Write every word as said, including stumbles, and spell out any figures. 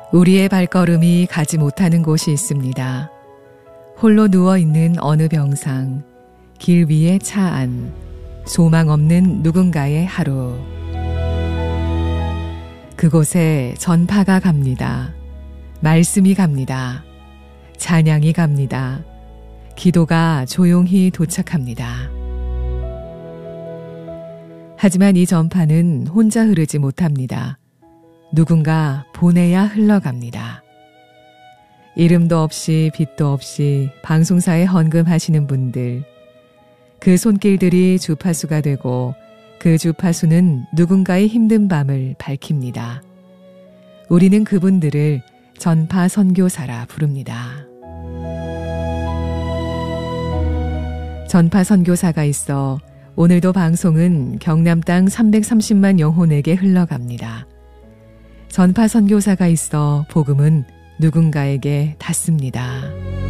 우리의 발걸음이 가지 못하는 곳이 있습니다. 홀로 누워있는 어느 병상, 길 위의 차 안, 소망 없는 누군가의 하루. 그곳에 전파가 갑니다. 말씀이 갑니다. 찬양이 갑니다. 기도가 조용히 도착합니다. 하지만 이 전파는 혼자 흐르지 못합니다. 누군가 보내야 흘러갑니다. 이름도 없이 빛도 없이 방송사에 헌금하시는 분들, 그 손길들이 주파수가 되고 그 주파수는 누군가의 힘든 밤을 밝힙니다. 우리는 그분들을 전파 선교사라 부릅니다. 전파 선교사가 있어 오늘도 방송은 경남 땅 삼백삼십만 영혼에게 흘러갑니다. 전파 선교사가 있어 복음은 누군가에게 닿습니다.